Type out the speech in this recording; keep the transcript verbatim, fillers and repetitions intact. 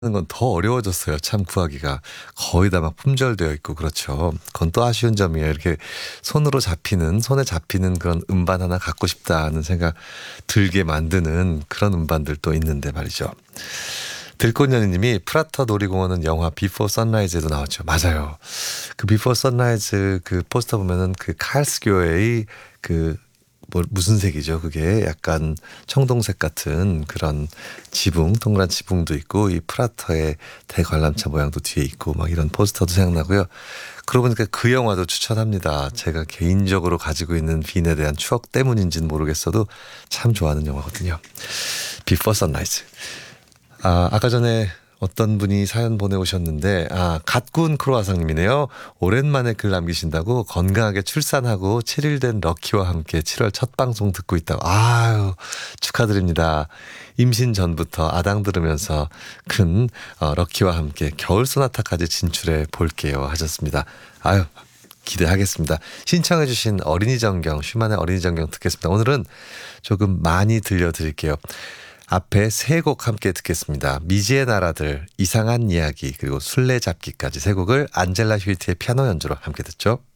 하는 건 더 어려워졌어요. 참 구하기가. 거의 다 막 품절되어 있고 그렇죠. 그건 또 아쉬운 점이에요. 이렇게 손으로 잡히는 손에 잡히는 그런 음반 하나 갖고 싶다는 생각 들게 만드는 그런 음반들도 있는데 말이죠. 들꽃연희님이 프라터 놀이공원은 영화 비포 선라이즈에도 나왔죠. 맞아요. 그 비포 선라이즈 그 포스터 보면은 그 칼스교회의 그 뭐 무슨 색이죠? 그게 약간 청동색 같은 그런 지붕, 동그란 지붕도 있고 이 프라터의 대관람차 모양도 뒤에 있고 막 이런 포스터도 생각나고요. 그러고 보니까 그 영화도 추천합니다. 제가 개인적으로 가지고 있는 빈에 대한 추억 때문인지는 모르겠어도 참 좋아하는 영화거든요. 비포 선라이즈. 아, 아까 전에 어떤 분이 사연 보내오셨는데, 아, 갓군 크로아상님이네요. 오랜만에 글 남기신다고 건강하게 출산하고 칠 일 된 럭키와 함께 칠월 첫 방송 듣고 있다고. 아유, 축하드립니다. 임신 전부터 아당 들으면서 큰 어, 럭키와 함께 겨울 소나타까지 진출해 볼게요 하셨습니다. 아유, 기대하겠습니다. 신청해 주신 어린이 정경, 슈만의 어린이 정경 듣겠습니다. 오늘은 조금 많이 들려드릴게요. 앞에 세 곡 함께 듣겠습니다. 미지의 나라들, 이상한 이야기, 그리고 술래잡기까지 세 곡을 안젤라 휴이트의 피아노 연주로 함께 듣죠.